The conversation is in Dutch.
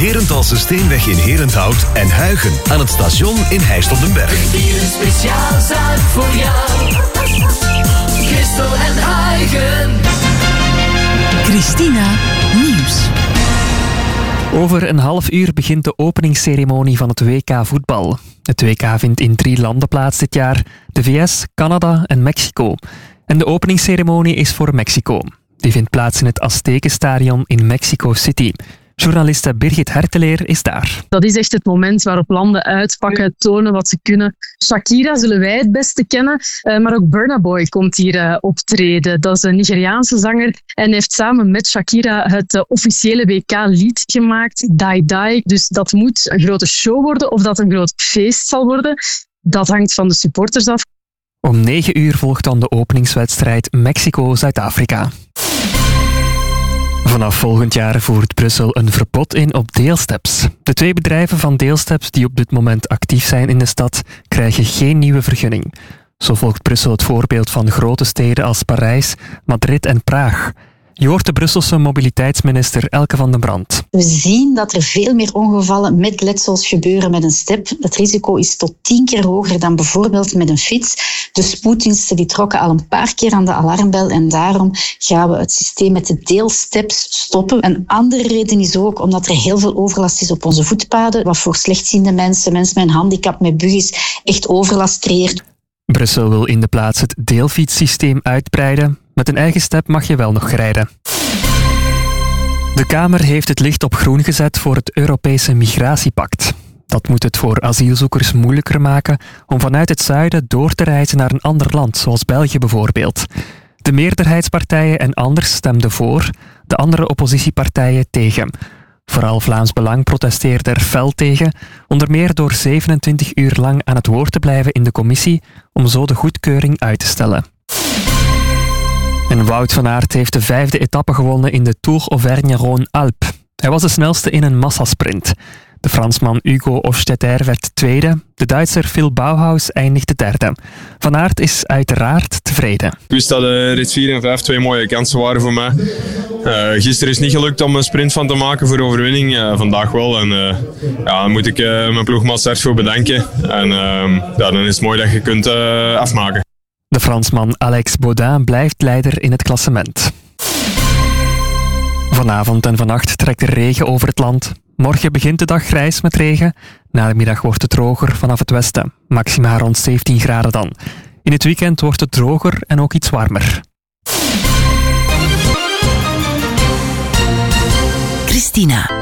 Herenthalse Steenweg in Herenthout en Huigen aan het station in Heist op den Berg. Hier een speciaal zaak voor jou. Christel en Huigen. Christina Nieuws. Over een half uur begint de openingsceremonie van het WK voetbal. Het WK vindt in 3 landen plaats dit jaar: de VS, Canada en Mexico. En de openingsceremonie is voor Mexico. Die vindt plaats in het Aztekenstadion in Mexico City. Journaliste Birgit Herteleer is daar. Dat is echt het moment waarop landen uitpakken, tonen wat ze kunnen. Shakira zullen wij het beste kennen, maar ook Burna Boy komt hier optreden. Dat is een Nigeriaanse zanger en heeft samen met Shakira het officiële WK-lied gemaakt, Die Die. Dus dat moet een grote show worden, of dat een groot feest zal worden. Dat hangt van de supporters af. Om 9 uur volgt dan de openingswedstrijd Mexico-Zuid-Afrika. Vanaf volgend jaar voert Brussel een verbod in op deelsteps. De 2 bedrijven van deelsteps die op dit moment actief zijn in de stad krijgen geen nieuwe vergunning. Zo volgt Brussel het voorbeeld van grote steden als Parijs, Madrid en Praag. Je hoort de Brusselse mobiliteitsminister Elke van den Brand. We zien dat er veel meer ongevallen met letsels gebeuren met een step. Het risico is tot 10 keer hoger dan bijvoorbeeld met een fiets. De spoeddiensten die trokken al een paar keer aan de alarmbel en daarom gaan we het systeem met de deelsteps stoppen. Een andere reden is ook omdat er heel veel overlast is op onze voetpaden, wat voor slechtziende mensen met een handicap, met buggies, echt overlast creëert. Brussel wil in de plaats het deelfietssysteem uitbreiden. Met een eigen step mag je wel nog rijden. De Kamer heeft het licht op groen gezet voor het Europese Migratiepact. Dat moet het voor asielzoekers moeilijker maken om vanuit het zuiden door te reizen naar een ander land, zoals België bijvoorbeeld. De meerderheidspartijen en anders stemden voor, de andere oppositiepartijen tegen. Vooral Vlaams Belang protesteerde er fel tegen, onder meer door 27 uur lang aan het woord te blijven in de commissie om zo de goedkeuring uit te stellen. En Wout van Aert heeft de 5e etappe gewonnen in de Tour Auvergne-Rhône-Alpes. Hij was de snelste in een massasprint. De Fransman Hugo Hofstetter werd tweede. De Duitser Phil Bauhaus eindigde derde. Van Aert is uiteraard tevreden. Ik wist dat rit 4 en 5 2 mooie kansen waren voor mij. Gisteren is het niet gelukt om een sprint van te maken voor overwinning. Vandaag wel. En dan moet ik mijn ploegmaat erg bedanken. En dan is het mooi dat je kunt afmaken. De Fransman Alex Baudin blijft leider in het klassement. Vanavond en vannacht trekt er regen over het land. Morgen begint de dag grijs met regen. Na de middag wordt het droger vanaf het westen. Maxima rond 17 graden dan. In het weekend wordt het droger en ook iets warmer. Christina.